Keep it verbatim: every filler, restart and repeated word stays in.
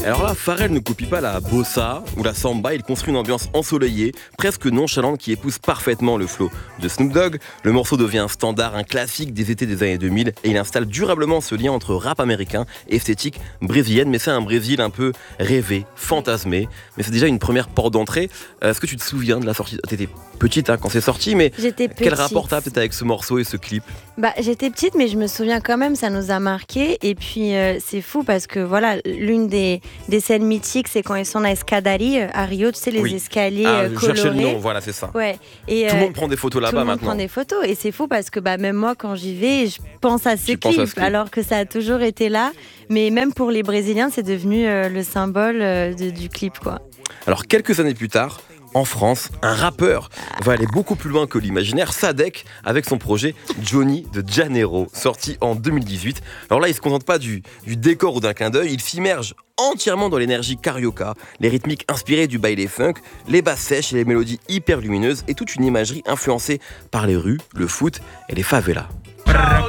Alors là, Pharrell ne copie pas la bossa ou la samba, il construit une ambiance ensoleillée, presque nonchalante qui épouse parfaitement le flow de Snoop Dogg. Le morceau devient un standard, un classique des étés des années deux mille et il installe durablement ce lien entre rap américain et esthétique brésilienne. Mais c'est un Brésil un peu rêvé, fantasmé, mais c'est déjà une première porte d'entrée. Euh, Est-ce que tu te souviens de la sortie? T'étais petite hein, quand c'est sorti, mais J'étais quel petite. rapport t'as peut-être avec ce morceau et ce clip? Bah, j'étais petite, mais je me souviens quand même, ça nous a marqué. Et puis, euh, c'est fou parce que voilà, l'une des, des scènes mythiques, c'est quand ils sont à Escadari, à Rio, tu sais, les Oui. escaliers Ah, euh, je colorés. cherchais le nom, voilà, c'est ça. Ouais. Et, Tout le euh, monde prend des photos tout là-bas le monde maintenant. prend des photos. Et c'est fou parce que bah, même moi, quand j'y vais, je pense à ce Tu penses clip, à ce clip. alors que ça a toujours été là. Mais même pour les Brésiliens, c'est devenu euh, le symbole euh, de- du clip, quoi. Alors quelques années plus tard, en France, un rappeur va aller beaucoup plus loin que l'imaginaire, Sadek, avec son projet Johnny de Janeiro, sorti en deux mille dix-huit. Alors là, il ne se contente pas du, du décor ou d'un clin d'œil, il s'immerge entièrement dans l'énergie carioca, les rythmiques inspirées du baile funk, les basses sèches et les mélodies hyper lumineuses et toute une imagerie influencée par les rues, le foot et les favelas.